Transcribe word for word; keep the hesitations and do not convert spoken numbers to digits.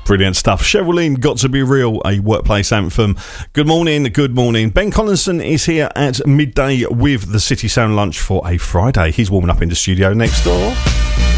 Brilliant stuff. Cheryl, Got to Be Real, a workplace anthem. Good morning, good morning. Ben Collinson is here at midday with the City Sound Lunch for a Friday. He's warming up in the studio next door.